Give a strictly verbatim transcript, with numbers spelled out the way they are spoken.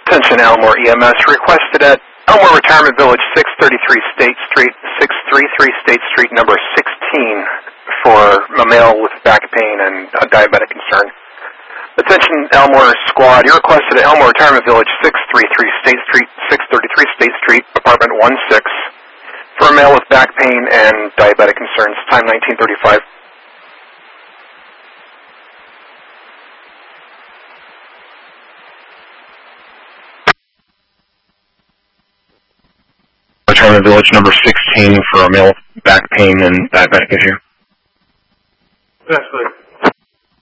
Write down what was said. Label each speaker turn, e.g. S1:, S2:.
S1: Attention Elmore E M S requested at Elmore Retirement Village, six thirty-three State Street, six thirty-three State Street, number sixteen, for a male with back pain and a diabetic concern. Attention Elmore Squad, you're requested at Elmore Retirement Village, six thirty-three State Street, six thirty-three State Street, apartment one six, for a male with back pain and diabetic concerns. Time nineteen thirty-five. Retirement Village, number sixteen, for a male with back pain and diabetic issue.
S2: That's good.